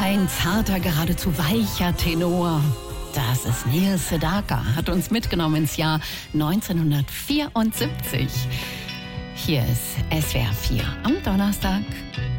Ein zarter, geradezu weicher Tenor. Das ist Neil Sedaka, hat uns mitgenommen ins Jahr 1974. Hier ist SWR 4 am Donnerstag.